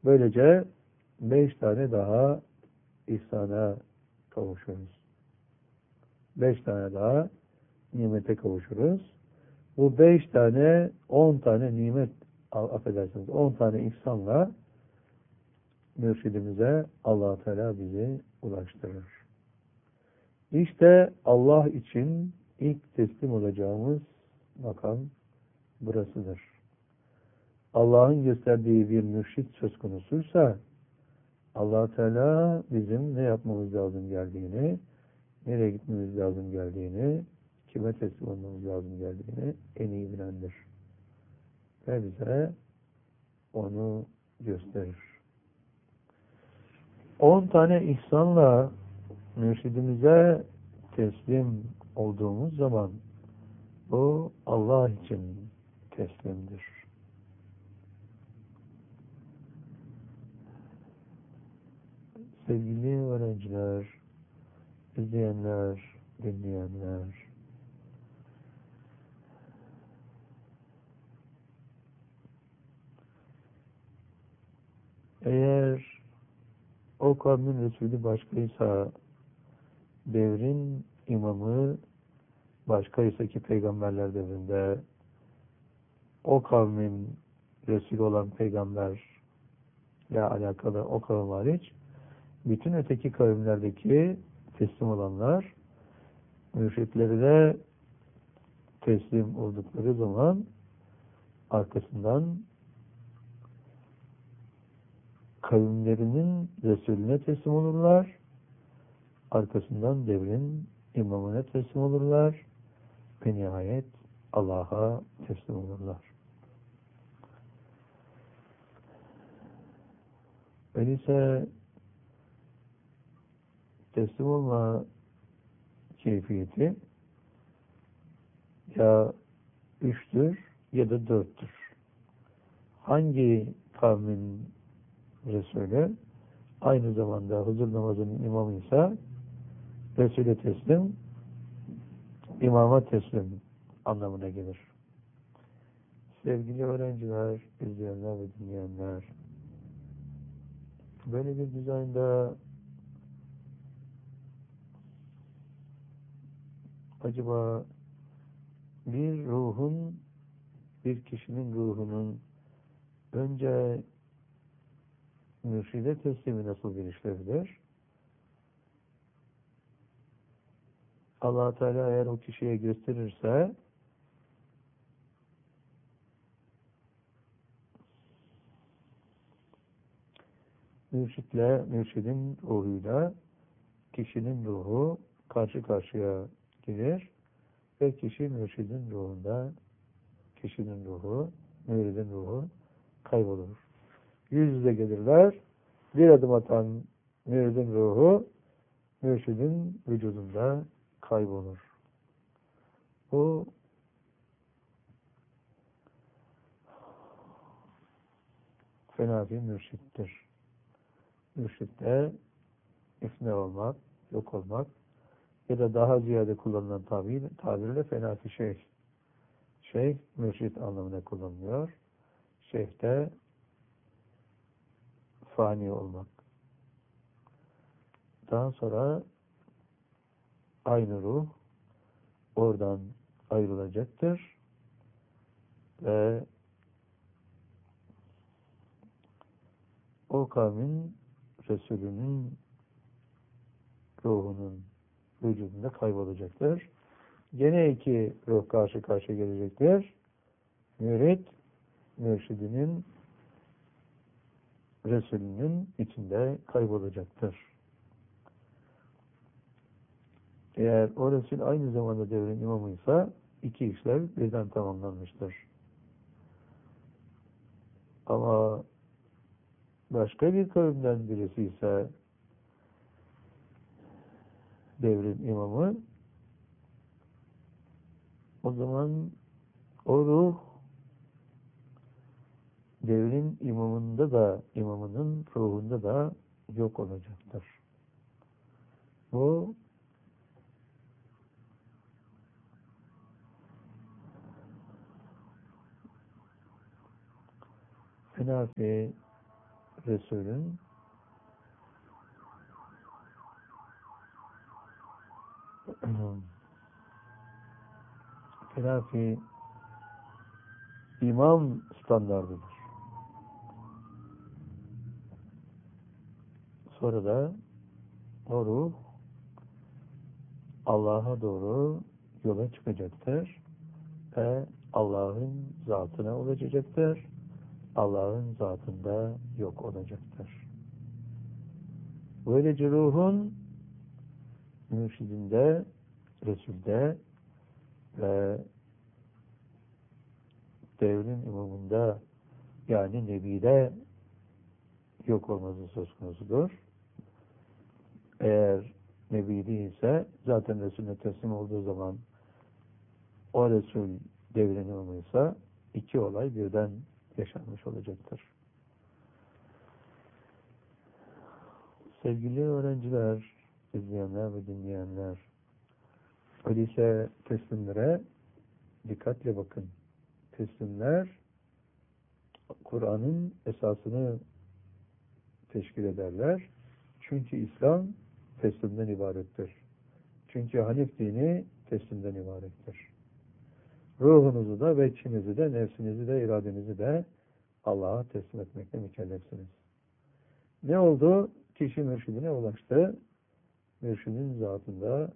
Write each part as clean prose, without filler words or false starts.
Böylece 5 tane daha ihsana kavuşuruz. 5 tane daha nimete kavuşuruz. Bu 5 tane, 10 tane nimet, affedersiniz, 10 tane ihsanla mürşidimize Allah Teala bizi ulaştırır. İşte Allah için ilk teslim olacağımız makam burasıdır. Allah'ın gösterdiği bir mürşit söz konusuysa Allah Teala bizim ne yapmamız lazım geldiğini, nereye gitmemiz lazım geldiğini, kime teslim olmamız lazım geldiğini en iyi bilendir. Ve bize onu gösterir. 10 tane ihsanla mürşidimize teslim olduğumuz zaman bu Allah için teslimdir. Sevgili öğrenciler, izleyenler, dinleyenler, eğer o kavmin Resulü başkaysa, devrin imamı başkaysa ki peygamberler devrinde, o kavmin Resulü olan peygamberle alakalı o kavim hariç, bütün öteki kavimlerdeki teslim olanlar, mürşitlerine teslim oldukları zaman arkasından kavimlerinin Resulüne teslim olurlar, arkasından devrin imamına teslim olurlar ve nihayet Allah'a teslim olurlar. Öyleyse teslim olma keyfiyeti ya 3'tür ya da 4'tür. Hangi kavmin Resulü aynı zamanda huzur namazının imamıysa Resul'e teslim, imama teslim anlamına gelir. Sevgili öğrenciler, izleyenler ve dinleyenler, böyle bir dizaynda acaba bir kişinin ruhunun önce mürşide teslimi nasıl geliştirebilir? Allah Teala eğer o kişiye gösterirse mürşidin ruhuyla kişinin ruhu karşı karşıya gelir ve kişi mürşidin ruhunda, müridin ruhu kaybolur. Yüz yüze gelirler, bir adım atan müridin ruhu mürşidin vücudunda kaybolur. Bu fena bir mürşittir. Mürşitte ifne olmak, yok olmak ya da daha ziyade kullanılan tabirle fena-fi şeyh. Şeyh, mürşit anlamına kullanılıyor. Şeyh de fani olmak. Daha sonra aynı ruh oradan ayrılacaktır ve o kavmin Resulünün ruhunun vücudunda kaybolacaktır. Gene iki ruh karşı karşıya gelecektir. Mürit, mürşidinin Resulünün içinde kaybolacaktır. Eğer o Resul aynı zamanda devrin imamıysa iki işlev birden tamamlanmıştır. Ama başka bir kavimden birisi ise devrin imamı, o zaman o ruh devrin imamının ruhunda da yok olacaktır. Bu fena bir Resul'ün khilafi imam standardıdır. Sonra da o ruh Allah'a doğru yola çıkacaktır ve Allah'ın zatına ulaşacaktır. Allah'ın zatında yok olacaktır. Böylece ruhun mürşidinde, Resul'de ve devrin imamında, yani Nebi'de yok olması söz konusudur. Eğer Nebi değilse zaten Resul'e teslim olduğu zaman o Resul devrin imamıysa iki olay birden yaşanmış olacaktır. Sevgili öğrenciler, izleyenler ve dinleyenler, öyleyse teslimlere dikkatle bakın. Teslimler Kur'an'ın esasını teşkil ederler. Çünkü İslam teslimden ibarettir. Çünkü Hanif dini teslimden ibarettir. Ruhunuzu da, veçhinizi de, nefsinizi de, iradenizi de Allah'a teslim etmekle mükellefsiniz. Ne oldu? Kişi mürşidine ulaştı. Mürşidin zatında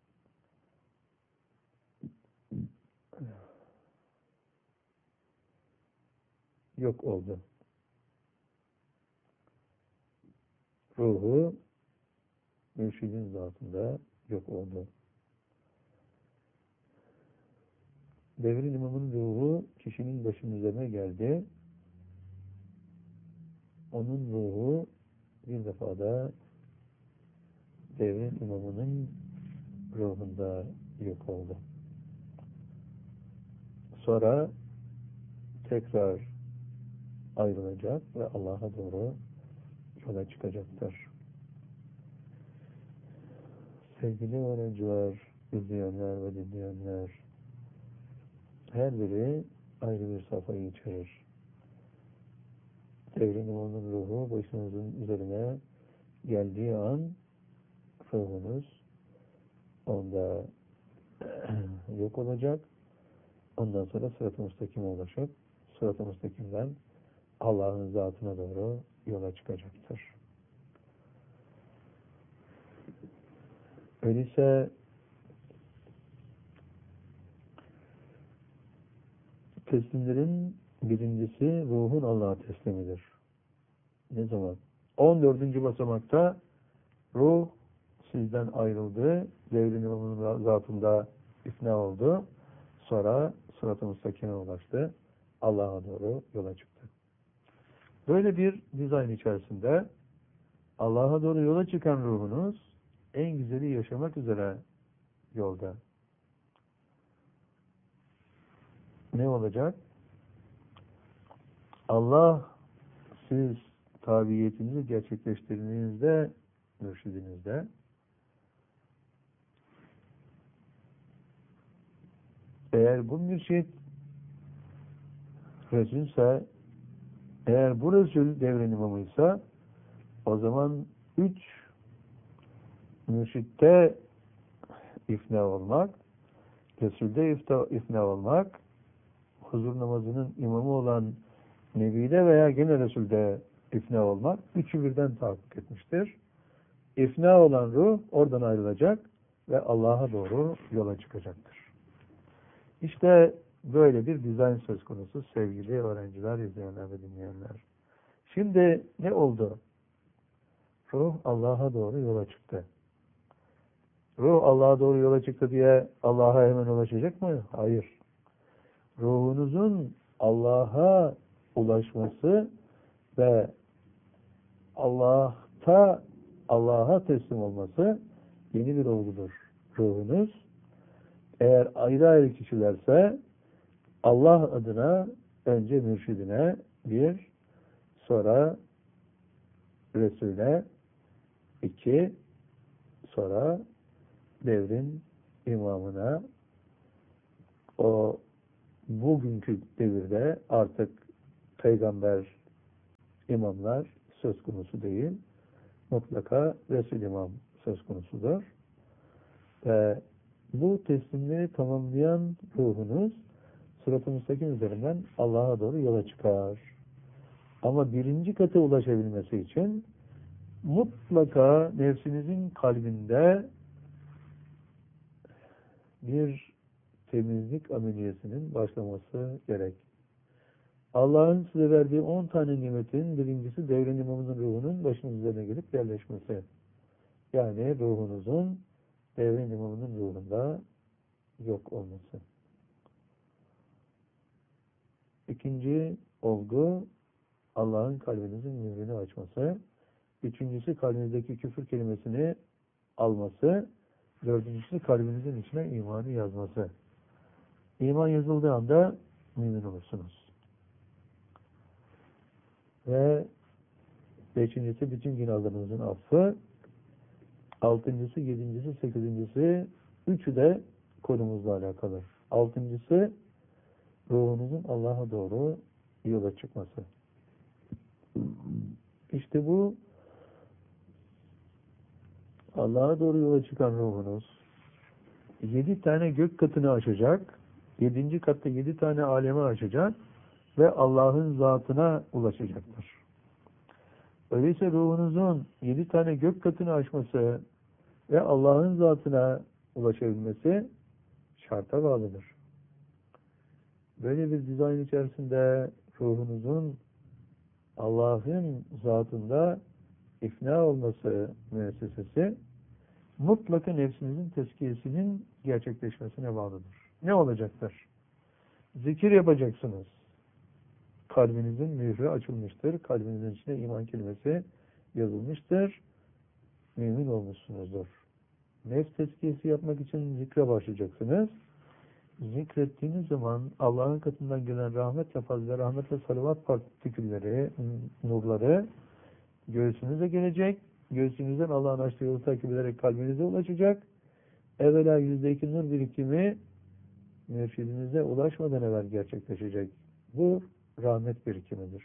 yok oldu. Ruhu mürşidin zatında yok oldu. Devrin imamının ruhu kişinin başının üzerine geldi. Onun ruhu bir defada devrin imamının ruhunda yok oldu. Sonra tekrar ayrılacak ve Allah'a doğru yola çıkacaktır. Sevgili öğrenciler, izleyenler ve dinleyenler, her biri ayrı bir safhayı içerir. Devrin imamının ruhu başınızın üzerine geldiği an ruhunuz onda yok olacak. Ondan sonra sırat-ı müstakime ulaşıp sırat-ı müstakimden Allah'ın zatına doğru yola çıkacaktır. Öyleyse teslimlerin birincisi ruhun Allah'a teslimidir. Ne zaman? 14. basamakta ruh sizden ayrıldı, devrin imamının zatında ifna oldu. Sonra sırat-ı müstakime ulaştı. Allah'a doğru yola çıktı. Böyle bir dizayn içerisinde Allah'a doğru yola çıkan ruhunuz en güzeli yaşamak üzere yolda. Ne olacak? Allah siz tabiyetinizi gerçekleştirdiğinizde, mürşidinizde eğer bu mürşid Resul'se, eğer bu Resul devrin imamıysa o zaman 3 mürşitte ifna olmak, Resul'de ifna olmak, huzur namazının imamı olan Nebi'de veya gene Resul'de ifna olmak, üçü birden tahakkuk etmiştir. İfna olan ruh oradan ayrılacak ve Allah'a doğru yola çıkacaktır. İşte böyle bir dizayn söz konusu sevgili öğrenciler, izleyenler ve dinleyenler. Şimdi ne oldu? Ruh Allah'a doğru yola çıktı. Ruh Allah'a doğru yola çıktı diye Allah'a hemen ulaşacak mı? Hayır. Ruhunuzun Allah'a ulaşması ve Allah'a teslim olması yeni bir olgudur. Ruhunuz eğer ayrı ayrı kişilerse Allah adına önce mürşidine bir, sonra Resul'e iki, sonra devrin imamına, o bugünkü devirde artık peygamber, imamlar söz konusu değil. Mutlaka Resul-i İmam söz konusudur. Ve bu teslimleri tamamlayan ruhunuz Sırat-ı Müstakim üzerinden Allah'a doğru yola çıkar. Ama birinci kata ulaşabilmesi için mutlaka nefsinizin kalbinde bir temizlik ameliyesinin başlaması gerek. Allah'ın size verdiği 10 tane nimetin birincisi devren imamının ruhunun başınız üzerine gelip yerleşmesi. Yani ruhunuzun devren imamının ruhunda yok olması. İkinci olgu Allah'ın kalbinizin mührünü açması. Üçüncüsü kalbinizdeki küfür kelimesini alması. Dördüncüsü kalbinizin içine imanı yazması. İman yazıldığı anda mümin olursunuz. Ve beşincisi bütün günahlarınızın affı. Altıncısı, yedincisi, sekizincisi, üçü de konumuzla alakalı. Altıncısı ruhunuzun Allah'a doğru yola çıkması. İşte bu Allah'a doğru yola çıkan ruhunuz 7 tane gök katını aşacak, 7. katta 7 tane alemi aşacak ve Allah'ın zatına ulaşacaktır. Öyleyse ruhunuzun 7 tane gök katını aşması ve Allah'ın zatına ulaşabilmesi şarta bağlıdır. Böyle bir dizayn içerisinde ruhunuzun Allah'ın zatında ifna olması müessesesi mutlaka nefsinizin tezkiyesinin gerçekleşmesine bağlıdır. Ne olacaktır? Zikir yapacaksınız. Kalbinizin mührü açılmıştır. Kalbinizin içine iman kelimesi yazılmıştır. Mümin olmuşsunuzdur. Nefs tezkiyesi yapmak için zikre başlayacaksınız. Zikrettiğiniz zaman Allah'ın katından gelen rahmetle fazla, rahmetle salavat partikülleri, nurları göğsünüze gelecek. Göğsünüzden Allah'ın açtığı yolu takip ederek kalbinize ulaşacak. Evvela %2 nur birikimi mürşidinize ulaşmadan evvel gerçekleşecek. Bu rahmet birikimidir.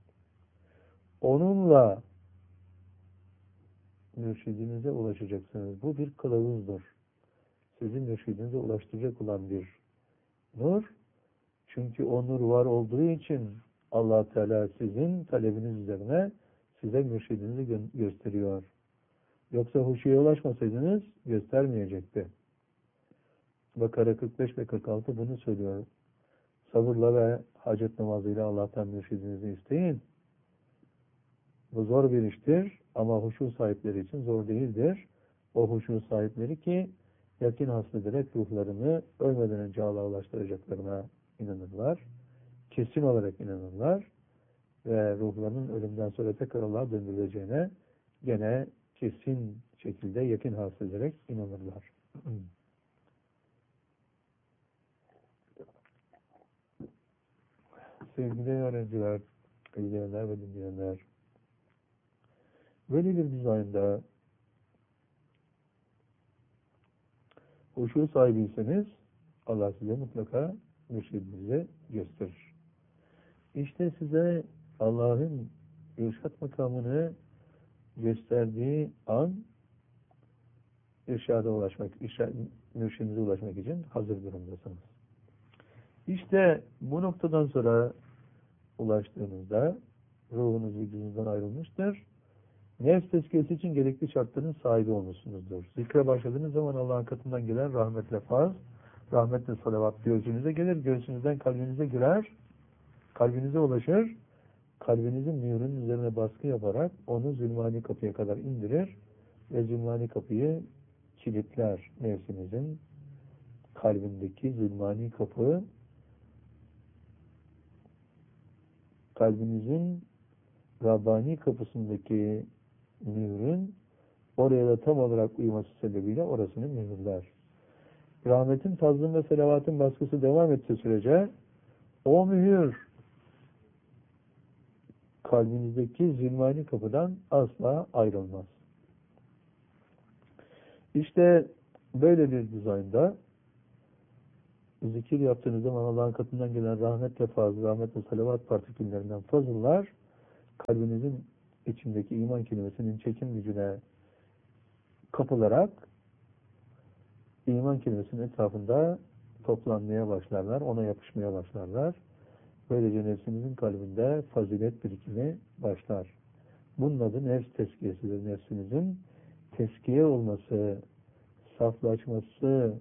Onunla mürşidinize ulaşacaksınız. Bu bir kılavuzdur. Sizin mürşidinize ulaştıracak olan bir nur. Çünkü o nur var olduğu için Allah Teala sizin talebiniz üzerine size mürşidinizi gösteriyor. Yoksa huşuya ulaşmasaydınız göstermeyecekti. Bakara 45 ve 46 bunu söylüyor. Sabırla ve hacet namazıyla Allah'tan mürşidinizi isteyin. Bu zor bir iştir ama huşu sahipleri için zor değildir. O huşu sahipleri ki yakin hasrederek ruhlarını ölmeden önce Allah'a ulaştıracaklarına inanırlar. Kesin olarak inanırlar. Ve ruhlarının ölümden sonra tekrar Allah'a döndürüleceğine gene kesin şekilde yakin hasrederek inanırlar. Sevgili öğrenciler, izleyenler ve dinleyenler, böyle bir dizaynda huşu sahibiyseniz Allah size mutlaka mürşidinizi gösterir. İşte size Allah'ın irşad makamını gösterdiği an irşada ulaşmak, mürşidinize ulaşmak için hazır durumdasınız. İşte bu noktadan sonra ulaştığınızda ruhunuz vücudunuzdan ayrılmıştır. Nefs tezkiyesi için gerekli şartların sahibi olmuşsunuzdur. Zikre başladığınız zaman Allah'ın katından gelen rahmetle faz, rahmetle salavat göğsünüze gelir, göğsünüzden kalbinize girer, kalbinize ulaşır, kalbinizin mührünün üzerine baskı yaparak onu zulmani kapıya kadar indirir ve zulmani kapıyı kilitler. Nefsinizin kalbindeki zulmani kapı kalbinizin Rabbani kapısındaki mührün oraya da tam olarak uyması sebebiyle orasını mühürler. Rahmetin, fazlın ve selavatın baskısı devam ettiği sürece o mühür kalbinizdeki zulmani kapıdan asla ayrılmaz. İşte böyle bir dizaynda zikir yaptığınız zaman Allah'ın katından gelen rahmetle fazla, rahmetle salavat partiküllerinden fazıllar kalbinizin içindeki iman kelimesinin çekim gücüne kapılarak iman kelimesinin etrafında toplanmaya başlarlar, ona yapışmaya başlarlar. Böylece nefsimizin kalbinde fazilet birikimi başlar. Bunun adı nefs tezkiyesidir. Nefsimizin tezkiye olması, saflaşması,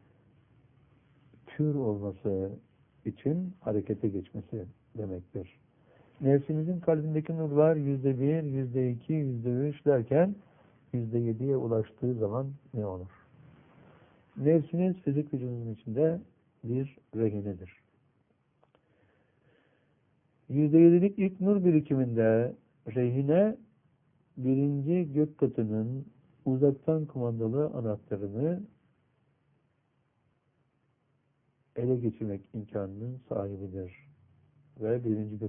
pür olması için harekete geçmesi demektir. Nefsimizin kalbindeki nurlar %1, %2, %3 derken %7'ye ulaştığı zaman ne olur? Nefsiniz fizik vücudunun içinde bir rehinedir. %7'lik ilk nur birikiminde rehine birinci gök katının uzaktan kumandalı anahtarını ele geçirmek imkanının sahibidir. Ve birinci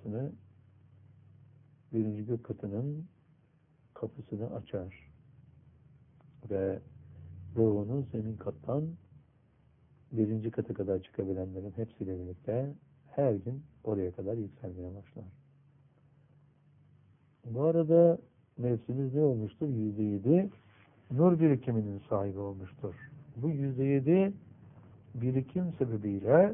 gök katının kapısını açar. Ve ruhunun zemin kattan birinci kata kadar çıkabilenlerin hepsiyle birlikte her gün oraya kadar yükselmeye başlar. Bu arada nefsimiz ne olmuştur? %7 nur birikiminin sahibi olmuştur. Bu %7 birikim sebebiyle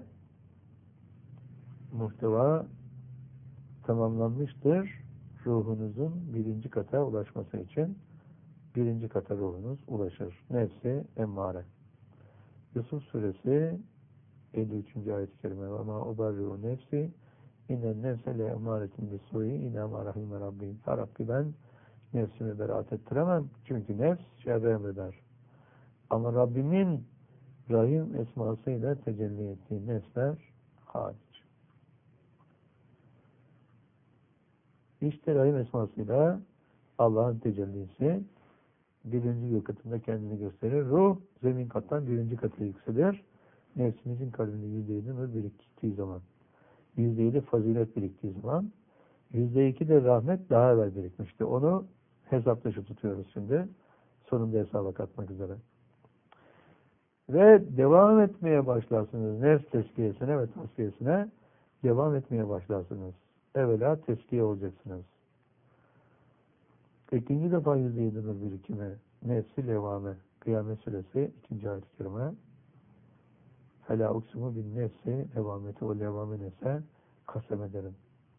muhteva tamamlanmıştır. Ruhunuzun birinci kata ulaşması için birinci kata ruhunuz ulaşır. Nefsi emmare. Yusuf suresi 53. ayet-i kerime ve ma ubarri'u nefsi innen nefse le emaretin bisu'i inama rahime rabbim. Ya Rabbi, ben nefsimi beraat ettiremem. Çünkü nefs şerre emreder. Ama Rabbimin Rahim esmasıyla tecelli ettiği nefsler hariç. İşte Rahim esmasıyla Allah'ın tecellisi birinci gök katında kendini gösterir. Ruh zemin kattan birinci kata yükselir. Nefsimizin kalbinde %7 nur biriktiği zaman, %7 fazilet biriktiği zaman, %2 de rahmet daha evvel birikmişti. Onu hesap dışı tutuyoruz şimdi. Sonunda hesaba katmak üzere. Ve devam etmeye başlarsınız. Nefs tezkiyesine ve tasfiyesine devam etmeye başlarsınız. Evvela tezkiye olacaksınız. İkinci defa %7 nur birikimi, nefsi levame, Kıyamet suresi 2. ayet-i kerime. Fela uksimu bin nefsi levameti o levame nefse kasem ederim.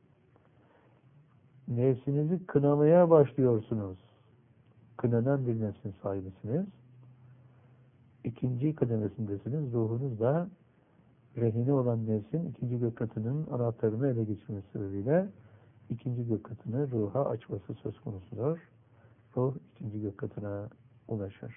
Nefsinizi kınamaya başlıyorsunuz. Kınanan bir nefsin sahibisiniz. İkinci kademesindesiniz. Ruhunuz da rehine olan nefsin ikinci gök katının anahtarını ele geçirmesi sebebiyle ikinci gök katını ruha açması söz konusudur. Ruh ikinci gök katına ulaşır.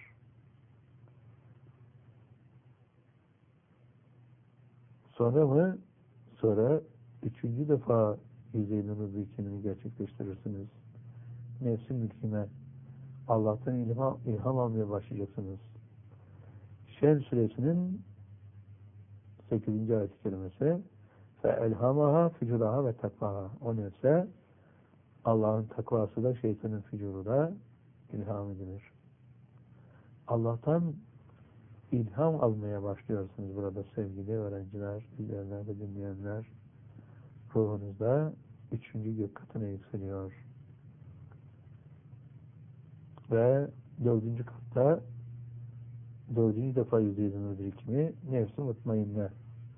Sonra üçüncü defa yüzeyli nur birikimini gerçekleştirirsiniz. Nefsin mülkine Allah'tan ilham almaya başlayacaksınız. Şen suresinin 8. ayet-i kerimesi فَاَلْهَمَهَا فِجُرَهَا ve takvaha. O nefse Allah'ın takvası da şeytanın fücuru da ilham edilir. Allah'tan ilham almaya başlıyorsunuz burada sevgili öğrenciler, izleyenler ve dinleyenler. Ruhunuzda 3. gök katına yükseliyor. Ve 4. katta 4. defa %7 birikimi nefs-i mutmainne.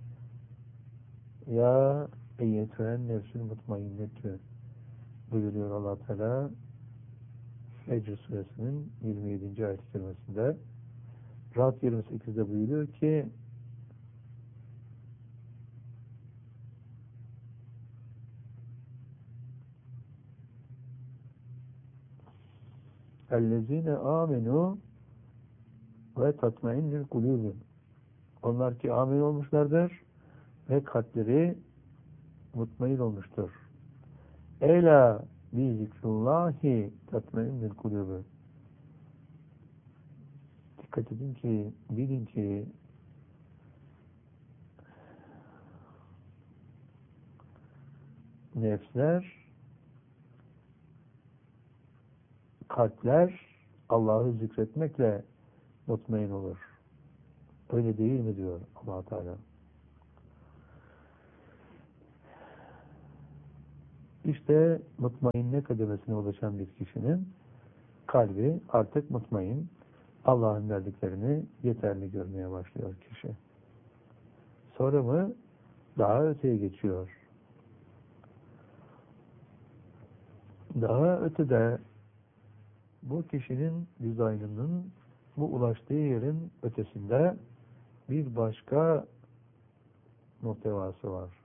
Ya eyyetühen nefs-i mutmainnetü buyuruyor Allah Teala Fecr suresinin 27. ayet-i kerimesinde. Rahat 28'de buyuruyor ki اَلَّذ۪ينَ آمَنُوا ve tatmainnül kulûbü. Onlar ki amin olmuşlardır ve kalpleri mutmain olmuştur. Ela bi zikrullahi tatmainnül kulûbü. Dikkat edin ki, bilin ki nefsler, kalpler Allah'ı zikretmekle mutmain olur. Öyle değil mi diyor Allah Teala. İşte mutmainne kademesine ulaşan bir kişinin kalbi artık mutmain, Allah'ın verdiklerini yeterli görmeye başlıyor kişi. Sonra mı daha öteye geçiyor. Daha ötede bu kişinin dizaynının bu ulaştığı yerin ötesinde bir başka muhtevası var.